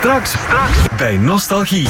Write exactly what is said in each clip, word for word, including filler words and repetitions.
Straks, straks bij Nostalgie.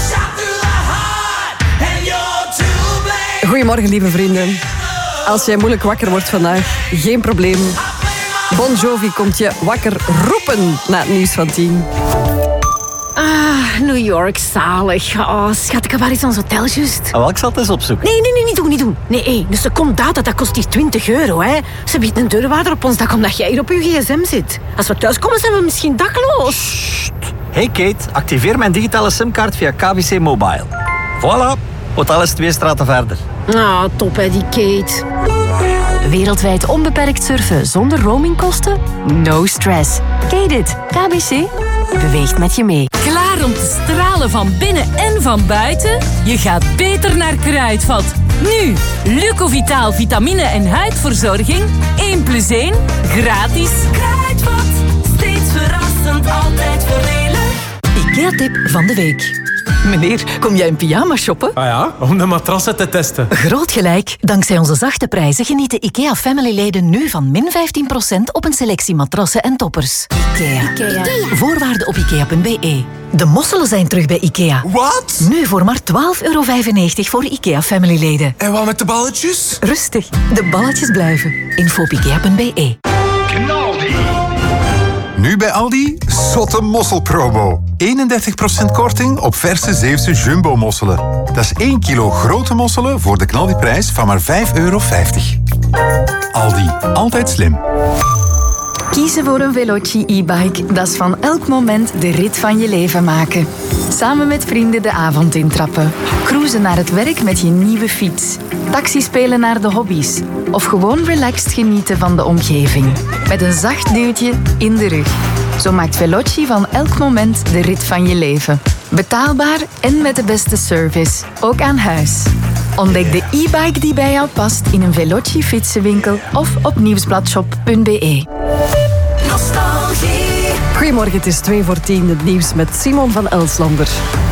Goedemorgen, lieve vrienden. Als jij moeilijk wakker wordt vandaag, geen probleem. Bon Jovi komt je wakker roepen na het nieuws van tien. Ah, New York, zalig. Oh, schat, ik heb waar eens ons hotel juist. Oh, ik zal het eens opzoeken. Nee, nee, nee, niet doen, niet doen. Nee, hey, een seconde data, dat kost hier twintig euro, hè. Ze biedt een deurwaarder op ons dak omdat jij hier op je gsm zit. Als we thuiskomen, zijn we misschien dakloos. Hey Kate, activeer mijn digitale simkaart via K B C Mobile. Voilà, hotel is twee straten verder. Ah, top, hè, die Kate. Wereldwijd onbeperkt surfen zonder roamingkosten? No stress. Kate it. K B C beweegt met je mee. Klaar om te stralen van binnen en van buiten? Je gaat beter naar Kruidvat. Nu, Lucovitaal vitamine en huidverzorging. één plus één, gratis. Kruidvat, steeds verrassend, altijd voordelig. IKEA-tip van de week. Meneer, kom jij in pyjama shoppen? Ah ja, om de matrassen te testen. Groot gelijk. Dankzij onze zachte prijzen genieten IKEA Family-leden nu van min vijftien procent op een selectie matrassen en toppers. IKEA. IKEA. Voorwaarden op ikea punt b e. De mosselen zijn terug bij IKEA. Wat? Nu voor maar twaalf euro vijfennegentig voor IKEA Family-leden. En wat met de balletjes? Rustig, de balletjes blijven. Info op ikea punt b e. Nu bij Aldi, zotte mosselpromo. eenendertig procent korting op verse Zeeuwse jumbo-mosselen. Dat is één kilo grote mosselen voor de knaldiprijs van maar vijf euro vijftig. Aldi, altijd slim. Kiezen voor een Veloci e-bike, dat is van elk moment de rit van je leven maken. Samen met vrienden de avond intrappen. Cruisen naar het werk met je nieuwe fiets. Taxi spelen naar de hobby's. Of gewoon relaxed genieten van de omgeving. Met een zacht duwtje in de rug. Zo maakt Veloci van elk moment de rit van je leven. Betaalbaar en met de beste service. Ook aan huis. Ontdek de e-bike die bij jou past in een Veloci fietsenwinkel of op nieuwsbladshop punt b e. Nostalgie. Goedemorgen, het is twee voor tien. Het nieuws met Simon van Elslander.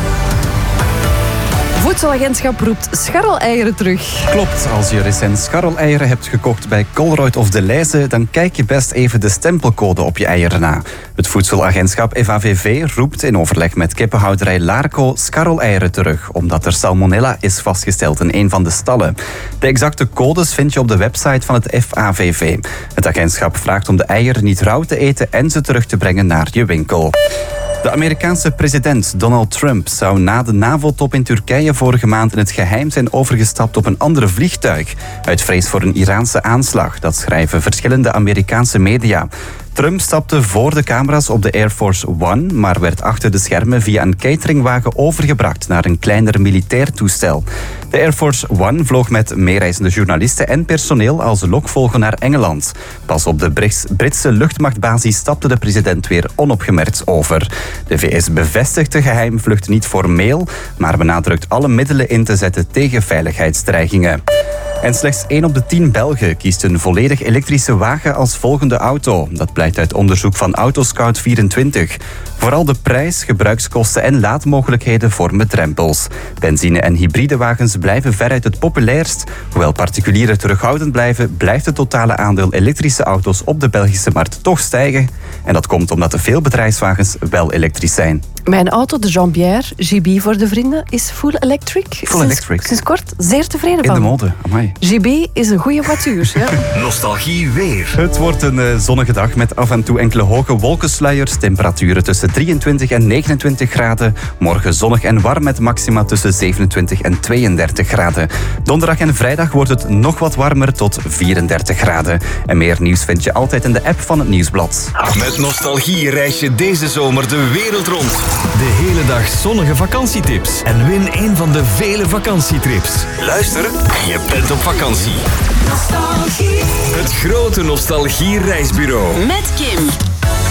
Voedselagentschap roept scharreleieren terug. Klopt, als je recent scharreleieren hebt gekocht bij Colruyt of De Leize, dan kijk je best even de stempelcode op je eieren na. Het voedselagentschap F A V V roept in overleg met kippenhouderij Larco scharreleieren terug, omdat er salmonella is vastgesteld in een van de stallen. De exacte codes vind je op de website van het F A V V. Het agentschap vraagt om de eieren niet rauw te eten en ze terug te brengen naar je winkel. De Amerikaanse president Donald Trump zou na de NAVO-top in Turkije vorige maand in het geheim zijn overgestapt op een ander vliegtuig. Uit vrees voor een Iraanse aanslag, dat schrijven verschillende Amerikaanse media. Trump stapte voor de camera's op de Air Force One, maar werd achter de schermen via een cateringwagen overgebracht naar een kleiner militair toestel. De Air Force One vloog met meereizende journalisten en personeel als lokvolger naar Engeland. Pas op de Britse luchtmachtbasis stapte de president weer onopgemerkt over. De V S bevestigt de geheimvlucht niet formeel, maar benadrukt alle middelen in te zetten tegen veiligheidsdreigingen. En slechts één op de tien Belgen kiest een volledig elektrische wagen als volgende auto. Dat blijkt uit onderzoek van Autoscout vierentwintig. Vooral de prijs, gebruikskosten en laadmogelijkheden vormen drempels. Benzine- en hybride wagens blijven veruit het populairst. Hoewel particulieren terughoudend blijven, blijft het totale aandeel elektrische auto's op de Belgische markt toch stijgen. En dat komt omdat de veel bedrijfswagens wel elektrisch zijn. Mijn auto, de Jean-Pierre, G B voor de vrienden, is full electric. Full sinds, electric. Sinds kort zeer tevreden In van. de mode, amai. G B is een goede voituur. Ja. Nostalgie weer. Het wordt een uh, zonnige dag met af en toe enkele hoge wolkensluiers. Temperaturen tussen drieëntwintig en negenentwintig graden. Morgen zonnig en warm met maxima tussen zevenentwintig en tweeëndertig graden. Donderdag en vrijdag wordt het nog wat warmer tot vierendertig graden. En meer nieuws vind je altijd in de app van het Nieuwsblad. Met Nostalgie reis je deze zomer de wereld rond. De hele dag zonnige vakantietips. En win een van de vele vakantietrips. Luister en je bent op vakantie. Nostalgie. Het grote Nostalgie reisbureau. Met Kim.